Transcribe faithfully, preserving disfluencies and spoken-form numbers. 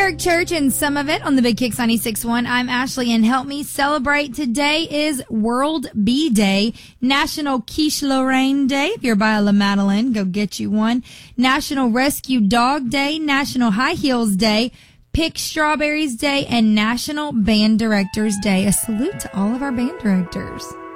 Park Church and some of it on the Big Kicks ninety-six point one. I'm Ashley, and help me celebrate. Today is World Bee Day, National Quiche Lorraine Day. If you're by a La Madeleine, go get you one. National Rescue Dog Day, National High Heels Day, Pick Strawberries Day, and National Band Directors Day. A salute to all of our band directors.